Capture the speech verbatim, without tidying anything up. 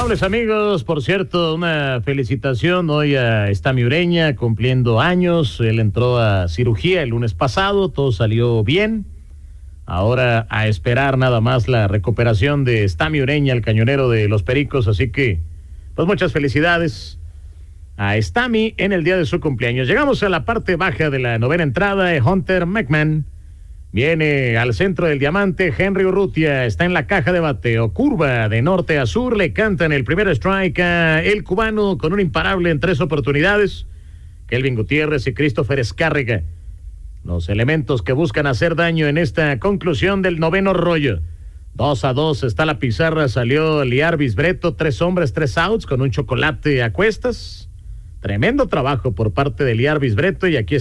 Amables amigos, por cierto, una felicitación hoy a Estami Ureña, cumpliendo años. Él entró a cirugía el lunes pasado, todo salió bien. Ahora a esperar nada más la recuperación de Estami Ureña, el cañonero de los Pericos. Así que, pues muchas felicidades a Estami en el día de su cumpleaños. Llegamos a la parte baja de la novena entrada. Hunter McMahon viene al centro del diamante. Henry Urrutia está en la caja de bateo. Curva de norte a sur. Le cantan el primer strike a el cubano con un imparable en tres oportunidades. Kelvin Gutiérrez y Christopher Escárrega, los elementos que buscan hacer daño en esta conclusión del noveno rollo. Dos a dos está la pizarra. Salió Liarbis Breto. Tres hombres, tres outs con un chocolate a cuestas. Tremendo trabajo por parte de Liarbis Breto. Y aquí